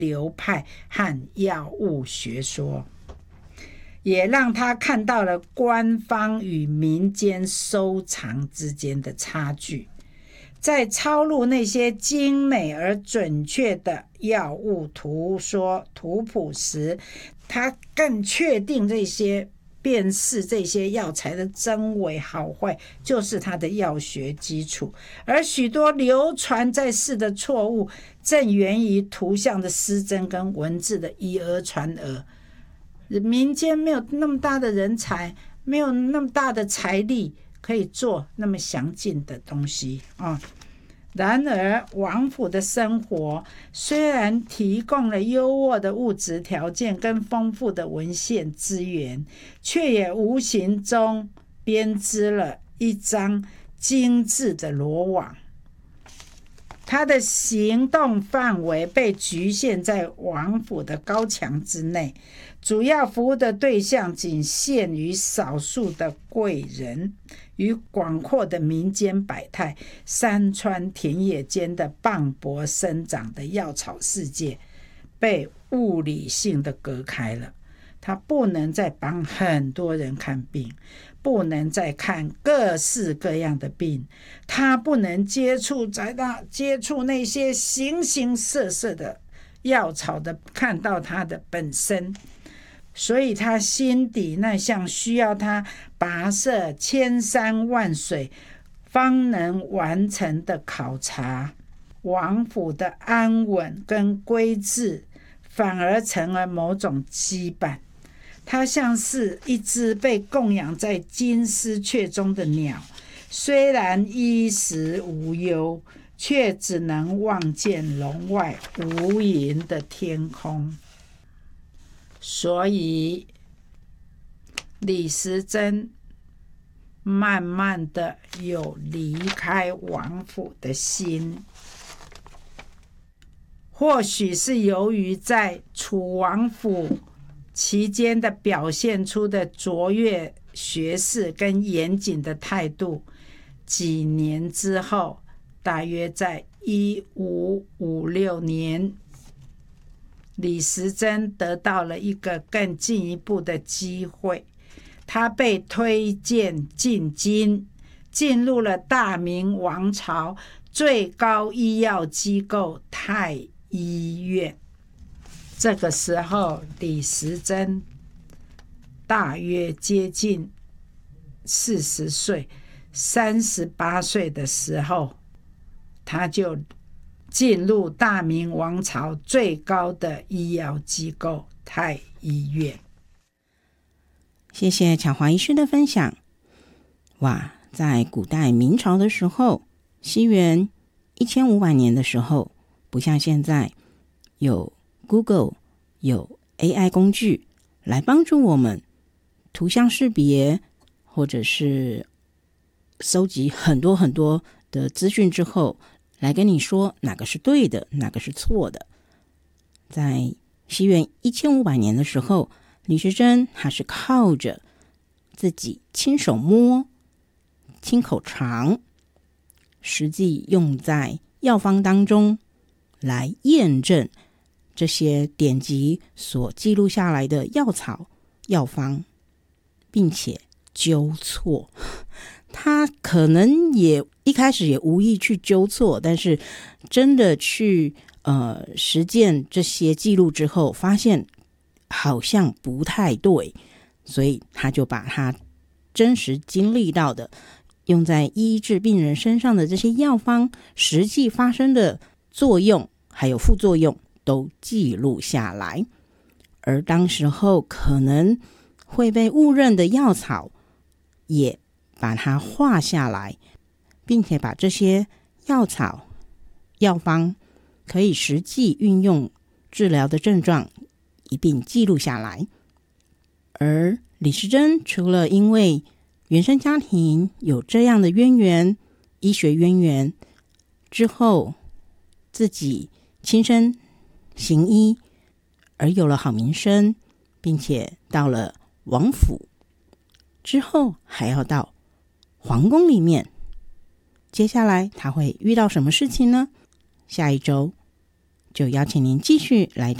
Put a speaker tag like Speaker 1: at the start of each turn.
Speaker 1: 流派和药物学说，也让他看到了官方与民间收藏之间的差距。在抄录那些精美而准确的药物图谱时，他更确定辨识这些药材的真伪好坏，就是他的药学基础。而许多流传在世的错误，正源于图像的失真跟文字的以讹传讹。民间没有那么大的人才，没有那么大的财力，可以做那么详尽的东西啊。然而王府的生活虽然提供了优渥的物质条件跟丰富的文献资源，却也无形中编织了一张精致的罗网。他的行动范围被局限在王府的高墙之内，主要服务的对象仅限于少数的贵人与广阔的民间百态。山川田野间的磅礴生长的药草世界被物理性的隔开了。他不能再帮很多人看病，不能再看各式各样的病，他不能接触那些形形色色的药草的，看到它的本身。所以他心底那项需要他跋涉千山万水方能完成的考察，王府的安稳跟规制反而成了某种羁绊。它像是一只被供养在金丝雀中的鸟，虽然衣食无忧，却只能望见笼外无垠的天空。所以李时珍慢慢的有离开王府的心，或许是由于在楚王府期间的表现出的卓越学识跟严谨的态度。几年之后，大约在1556年，李时珍得到了一个更进一步的机会，他被推荐进京，进入了大明王朝最高医药机构太医院。这个时候李时珍大约接近40岁，38岁的时候，他就进入大明王朝最高的医药机构太医院。
Speaker 2: 谢谢巧华医师的分享。哇，在古代明朝的时候，西元1500年的时候，不像现在有 Google 有 AI 工具来帮助我们图像识别，或者是收集很多很多的资讯之后，来跟你说哪个是对的，哪个是错的。在西元1500年的时候，李时珍还是靠着自己亲手摸、亲口尝，实际用在药方当中来验证这些典籍所记录下来的药草药方，并且纠错。他可能也一开始也无意去纠错，但是真的去实践这些记录之后，发现好像不太对，所以他就把他真实经历到的用在医治病人身上的这些药方实际发生的作用还有副作用都记录下来。而当时候可能会被误认的药草也把它画下来，并且把这些药草药方可以实际运用治疗的症状一并记录下来。而李时珍除了因为原生家庭有这样的渊源，医学渊源之后自己亲身行医而有了好名声，并且到了王府之后还要到皇宫里面，接下来他会遇到什么事情呢？下一周就邀请您继续来